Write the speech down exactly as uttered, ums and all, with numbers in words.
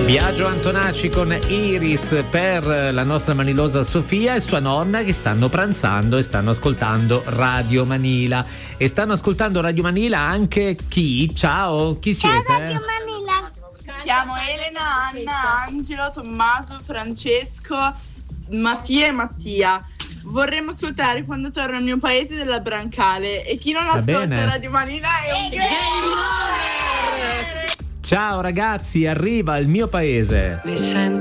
Biagio Antonacci con Iris per la nostra manilosa Sofia e sua nonna che stanno pranzando e stanno ascoltando Radio Manila. E stanno ascoltando Radio Manila anche chi? Ciao, chi siete? Ciao Radio Manila. Siamo Elena, Anna, Angelo, Tommaso, Francesco, Mattia e Mattia. Vorremmo ascoltare Quando torno al mio paese della Brancale. E chi non Va ascolta bene. Radio Manila è un game over. Ciao ragazzi, arriva il mio paese. Mi sento